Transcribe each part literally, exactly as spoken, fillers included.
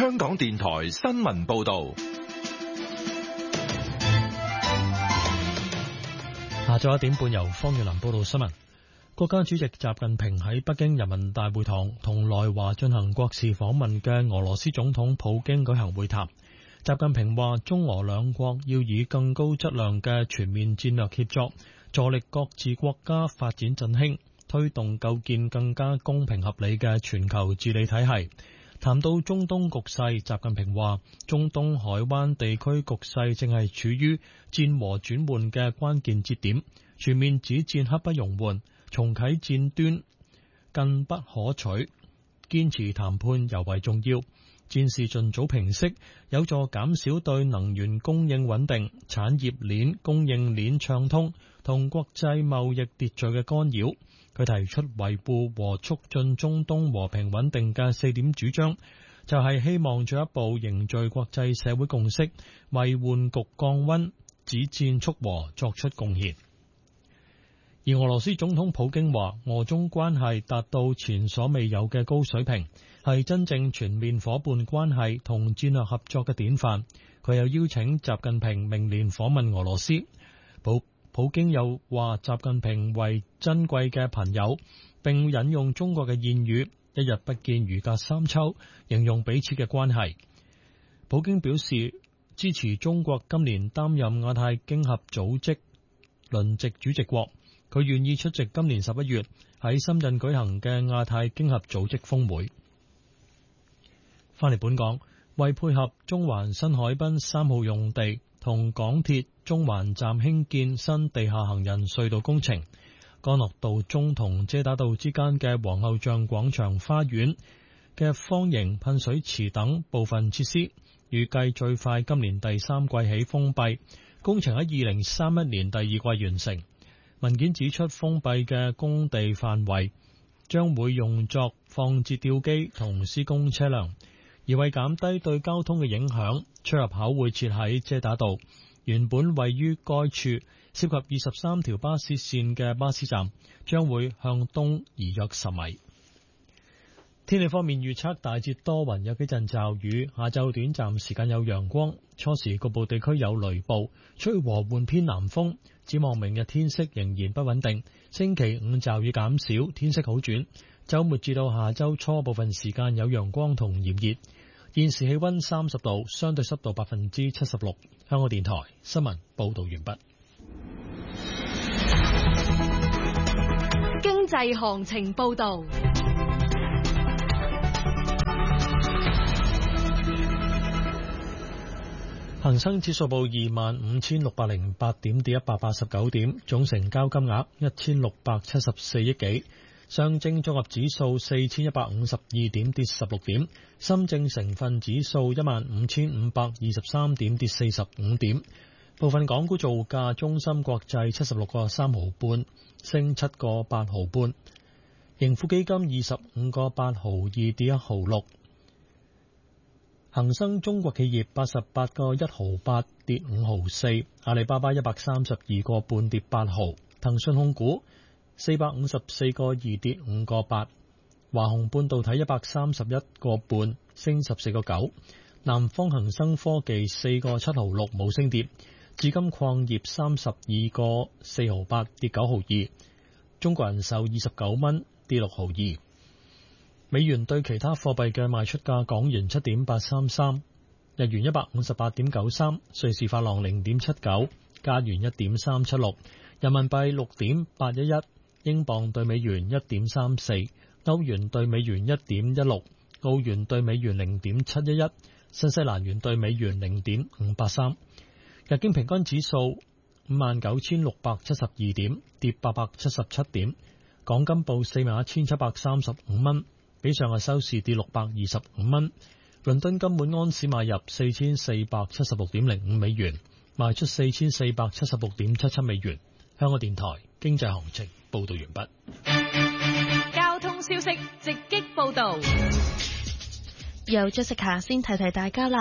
香港電台新聞報道。 下晝一點半由方月林報道新聞。國家主席習近平喺北京人民大會堂同來華進行國事訪問嘅俄羅斯總統普京舉行會談。習近平話，中俄兩國要以更高質量嘅全面戰略協作，助力各自國家發展振興，推動構建更加公平合理嘅全球治理體系。談到中東局勢，習近平話，中東海灣地區局勢正係處於戰和轉換嘅關鍵節點，全面止戰刻不容緩，重啟戰端更不可取，堅持談判尤為重要。戰事盡早平息，有助減少對能源供應穩定、產業鏈供應鏈暢通同國際貿易秩序嘅干擾。佢提出維護和促進中東和平穩定嘅四點主張，就係希望進一步凝聚國際社會共識，為緩局降溫、止戰促和作出貢獻。而俄羅斯總統普京話，俄中關係達到前所未有嘅高水平，係真正全面夥伴關係同戰略合作嘅典範。佢又邀請習近平明年訪問俄羅斯。普普京又話，習近平為珍貴嘅朋友，並引用中國嘅諺語，一日不見如隔三秋，形容彼此嘅關係。普京表示支持中國今年擔任亞太經合組織輪值主席國，佢願意出席今年十一月喺深圳舉行嘅亞太經合組織峰會。翻嚟本港，為配合中環新海濱三號用地同港鐵中環站興建新地下行人隧道工程，干諾道中同遮打道之間嘅皇后像廣場花園嘅方形噴水池等部分設施，預計最快今年第三季起封閉，工程喺二零三一年第二季完成。文件指出，封閉嘅工地範圍將會用作放置吊機同施工車輛，而為減低對交通嘅影響，出入口會設喺遮打道。原本位於該處涉及二十三條巴士線嘅巴士站，將會向東移約十米。天氣方面預測，大致多雲，有幾陣驟雨，下晝短暫時間有陽光，初時局部地區有雷暴，吹和緩偏南風。展望明日天色仍然不穩定，星期五驟雨減少，天色好轉。周末至到下周初部分時間有陽光同炎熱。現時氣溫三十度，相對濕度百分之七十六。香港電台新聞報道完畢。 經濟行情報道。 恒生指數報二萬五千六百零八點，跌一百八十九點，總成交金額一千六百七十四億幾。上證綜合指數四千一百五十二點，跌十六點。深證成分指數一萬五千五百二十三點，跌四十五點。部分港股造價，中芯國際七十六個三毫半，升七個八毫半。盈富基金二十五個八毫二，跌一毫六。恒生中國企業八十八個一毫八，跌五毫四。阿里巴巴一百三十二個半，跌八毫。騰訊控股四百五十四個二，跌五個八。華虹半導體一百三十一個半，升十四個九。南方恒生科技四個七毫六，冇升跌。紫金礦業三十二個四毫八，跌九毫二。中國人壽二十九蚊，跌六毫二。美元對其他貨幣嘅賣出價：港元七點八三三，日元一百五十八點九三，瑞士法郎零點七九，加元一點三七六，人民幣六點八一一，英鎊對美元一點三四，歐元對美元一點一六，澳元對美元零點七一一，新西蘭元對美元零點五八三。日經平均指數五萬九千六百七十二點，跌八百七十七點。港金報四萬一千七百三十五蚊。比上日收市跌六百二十五蚊。倫敦金每安士買入四千四百七十六點零五美元，賣出四千四百七十六點七七美元。香港電台經濟行情報道完畢。交通消息直擊報道。 由 Jessica 先提提大家啦。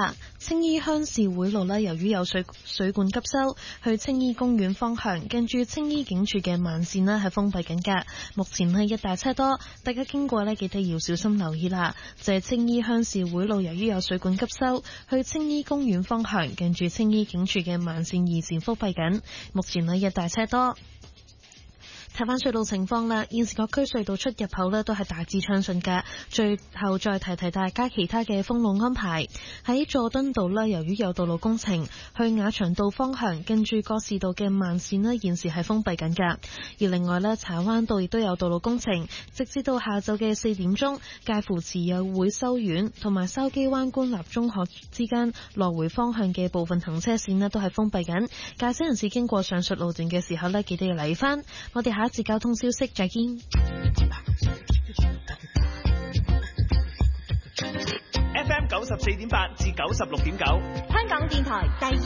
青衣鄉事會路呢，由於有水水管急修，去青衣公園方向近住青衣警署嘅慢線呢係封閉緊㗎。目前呢一大車多，大家經過呢記得要小心留意啦。就係青衣鄉事會路，由於有水管急修，去青衣公園方向近住青衣警署嘅慢線二線封閉緊。目前呢一大車多。睇翻隧道情況啦，現時各區隧道出入口呢都係大致暢順㗎。最後再提提大家其他嘅封路安排。喺佐敦道呢，由於有道路工程，去亞長道方向近住覺士道嘅慢線呢現時係封閉緊㗎。而另外呢，柴灣道亦都有道路工程，直至到下晝嘅四點鐘，介乎慈幼會修院同埋筲箕灣官立中學之間來回方向嘅部分行車線呢都係封閉緊。駕駛人士經過上述路段嘅時候呢，記得要留意翻。我哋下一節交通消息再見。 F M 九十四點八至九十六點九， 香港電台第二